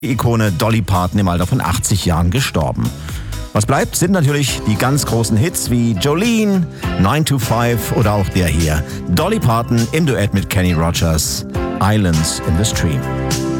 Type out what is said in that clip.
Die Ikone Dolly Parton im Alter von 80 Jahren gestorben. Was bleibt, sind natürlich die ganz großen Hits wie Jolene, 9 to 5 oder auch der hier. Dolly Parton im Duett mit Kenny Rogers, Islands in the Stream.